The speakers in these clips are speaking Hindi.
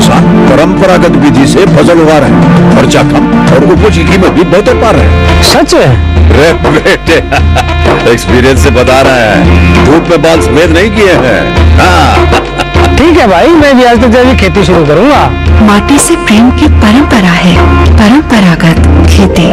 किसान परंपरागत विधि से फसल उगा रहे हैं, खर्चा कम और उपज की कीमत भी बेहतर पा रहे हैं। सच है? रे बेटे एक्सपीरियंस से बता रहा है, धूप में बाल सफेद नहीं किए हैं। हाँ। ठीक है भाई, मैं भी आज से जैविक खेती शुरू करूंगा। माटी से प्रेम की परंपरा है, परंपरागत खेती।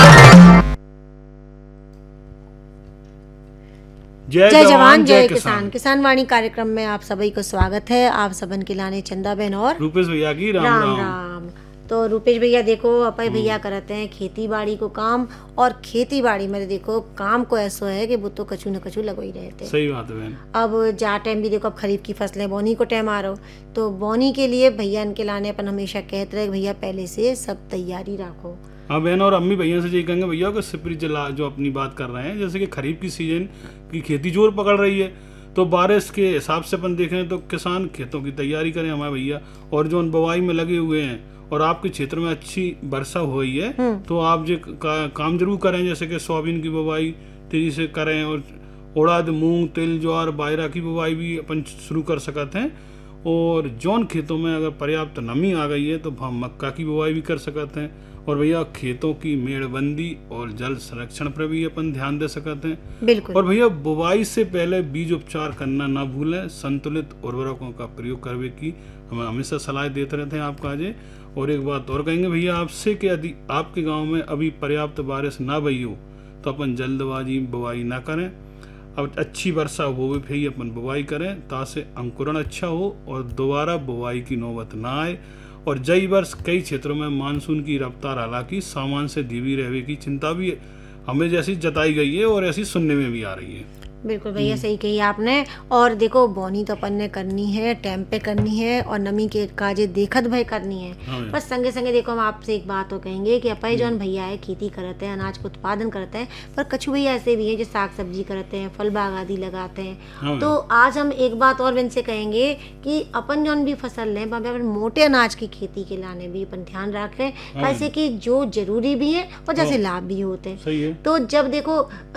जय जवान जय किसान। किसान वाणी कार्यक्रम में आप सभी को स्वागत है। आप सबन के लाने चंदा बहन और रूपेश भैया की राम राम राम। राम। तो रूपेश भैया देखो अपने भैया करते हैं खेती बाड़ी को काम, और खेती बाड़ी में देखो काम को ऐसा है कि वो तो कछु न कछु लगो ही रहते। सही बात है बहन। अब जा टाइम भी देखो, अब खरीफ की फसलें बोनी को टाइम आ रहा हो, तो बोनी के लिए भैया इनके लाने अपन हमेशा कहते रहे भैया पहले से सब तैयारी रखो। हाँ बहन, और अम्मी भैया से यही कहेंगे भैया को सिपरी जला जो अपनी बात कर रहे हैं, जैसे कि खरीफ की सीजन की खेती जोर पकड़ रही है, तो बारिश के हिसाब से अपन देखें तो किसान खेतों की तैयारी करें हमारे भैया, और जो बुवाई में लगे हुए हैं और आपके क्षेत्र में अच्छी वर्षा हुई है तो आप जो काम जरूर करें, जैसे कि सोयाबीन की बुवाई तेजी से करें, और उड़द, मूंग, तिल, ज्वार, बाजरा की बुवाई भी अपन शुरू कर सकते हैं। और जौन खेतों में अगर पर्याप्त नमी आ गई है तो हम मक्का की बुवाई भी कर सकते हैं। और भैया खेतों की मेड़बंदी और जल संरक्षण पर भी अपन ध्यान दे सकते हैं। बिल्कुल। और भैया बुवाई से पहले बीज उपचार करना ना भूलें, संतुलित उर्वरकों का प्रयोग करने की हम हमेशा सलाह देते रहते हैं आपका आज। और एक बात और कहेंगे भैया आपसे कि यदि आपके गांव में अभी पर्याप्त बारिश ना भई हो तो अपन जल्दबाजी बुवाई ना करें। अब अच्छी वर्षा हो भी फिर अपन बुवाई करें ताकि अंकुरण अच्छा हो और दोबारा बुवाई की नौबत ना आए। और जई वर्ष कई क्षेत्रों में मानसून की रफ्तार हालांकि सामान्य से धीमी रहने की चिंता भी हमें जैसी जताई गई है और ऐसी सुनने में भी आ रही है। बिल्कुल भैया सही कही आपने। और देखो बोनी तो अपन ने करनी है, टाइम पे करनी है, और नमी के काजे देखत भाई करनी है। हाँ। बस संगे संगे देखो हम आपसे एक बात तो कहेंगे कि अपन जौन भैया है खेती करते हैं, अनाज को उत्पादन करते हैं, पर कछु भैया ऐसे भी हैं जो साग सब्जी करते हैं, फल बाग आदि लगाते हैं। हाँ। तो आज हम एक बात और इनसे कहेंगे कि अपन जौन भी फसल लें अपन मोटे अनाज की खेती के लाने भी अपन ध्यान रखें, कैसे कि जो जरूरी भी है और जैसे लाभ भी होते हैं। सही है। तो जब देखो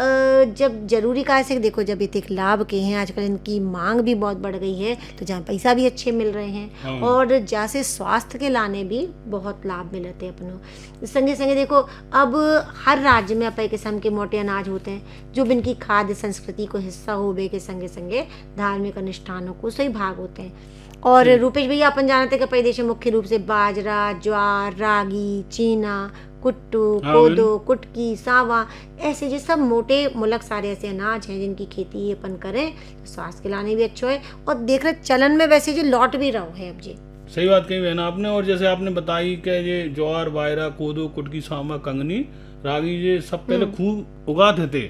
जब जरूरी कैसे देखो, जब इतने लाभ के हैं आजकल इनकी मांग भी बहुत बढ़ गई है, तो जहाँ पैसा भी अच्छे मिल रहे हैं और जैसे स्वास्थ्य के लाने भी बहुत लाभ मिलते हैं अपनों। संगे संगे देखो अब हर राज्य में अपने किस्म के मोटे अनाज होते हैं जो इनकी खाद्य संस्कृति को हिस्सा होबे के संगे संगे धार्मिक अनुष्ठानों को सही भाग होते हैं। और रूपेश भैया अपन जानते हैं कि देश में मुख्य रूप से बाजरा, ज्वार, रागी, चीना, कुट्टू, कोदो, कुटकी, सावा, ऐसे जो सब मोटे मुलक सारे ऐसे अनाज हैं जिनकी खेती अपन करें तो स्वास्थ्य के लाने भी अच्छा है। और देख रहे चलन में वैसे जो लौट भी रहा है अब जी। सही बात कही बहन आपने। और जैसे आपने बताई कि ये ज्वार, बाजरा, कोदो, कुटकी, सावा, कंगनी, रागी ये सब पहले खूब उगाते थे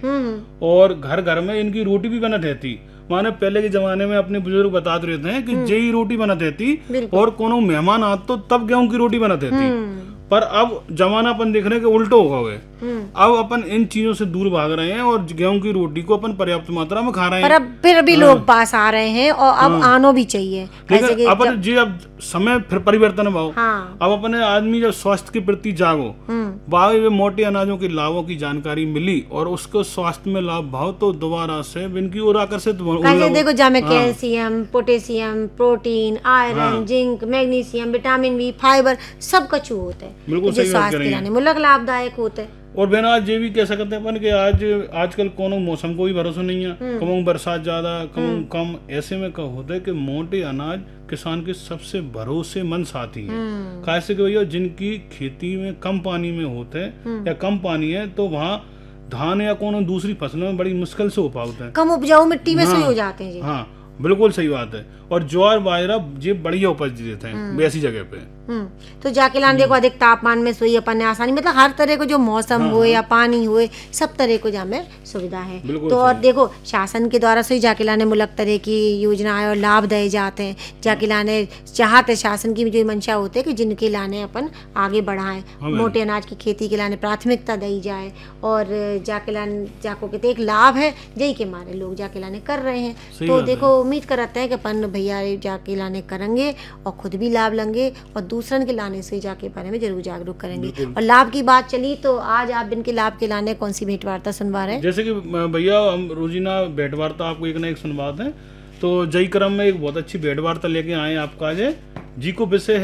और घर घर में इनकी रोटी भी बनत रहती। माने पहले के जमाने में अपने बुजुर्ग बताते रहते हैं कि जई रोटी बनत रहती और कोनो मेहमान आत तो तब गेहूं की रोटी बनत रहती। पर अब जमाना अपन देख रहे हैं कि उल्टो हो गए। अब अपन इन चीजों से दूर भाग रहे हैं और गेहूं की रोटी को अपन पर्याप्त मात्रा में खा रहे हैं। पर अब फिर भी लोग पास आ रहे हैं और अब आनो भी चाहिए। लेकिन अपन जी अब समय फिर परिवर्तन भाव। अब अपने आदमी जब स्वास्थ्य के प्रति जागो, बाकी वे मोटे अनाजों के लाभों की जानकारी मिली और उसको स्वास्थ्य में लाभ भाव तो दोबारा से इनकी ओर आकर्षित देखो जहाँ calcium, potassium, protein, iron, zinc, magnesium, vitamin B, fibre सब कछु होते हैं बिल्कुल जो स्वास्थ्य के लिए मुलक लाभदायक होते हैं। और बहन आज ये भी कह सकते हैं अपन कि आजकल कोनो मौसम को भी भरोसा नहीं है, कभी बरसात ज्यादा कभी कम, ऐसे में क्या होता है कि मोटे अनाज किसान के सबसे भरोसेमंद साथी है। कैसे कि भैया जिनकी खेती में कम पानी में होते हैं या कम पानी है तो वहाँ धान या कोनो दूसरी फसलों में बड़ी मुश्किल से हो पाते हैं, कम उपजाऊ मिट्टी में से हो जाते हैं। हाँ बिल्कुल सही बात है। और ज्वार बाजरा ये बढ़िया उपज देते हैं वैसी जगह पे। तो जाके लान देखो अधिक तापमान में सोई अपन ने आसानी, मतलब हर तरह को जो मौसम हो या पानी हो सब तरह को जहाँ में सुविधा है। तो और देखो शासन के द्वारा से जाके लाने मुलक तरह की योजनाएं और लाभ दिए जाते हैं। जाके लाने चाहते शासन की जो मंशा होते है कि जिनके लाने अपन आगे बढ़ाएं, मोटे अनाज की खेती के लाने प्राथमिकता दी जाए और जाके लाने जाको के एक लाभ है जय के मारे लोग जाके लाने कर रहे हैं। तो देखो उम्मीद करते हैं कि अपन भैया जाके लाने करेंगे और खुद भी लाभ लेंगे और दूसरन के लाने से जाके बारे में जरूर जागरूक करेंगे। और लाभ की बात चली तो आज आप इनके लाभ के लाने कौन सी भेंट वार्ता सुनवा रहे हैं? जैसे कि भैया हम रोजीना भेंट वार्ता आपको एक ना एक सुनवाते हैं, तो जय क्रम में एक बहुत अच्छी भेंट वार्ता लेके आए आपका आज जी को विषय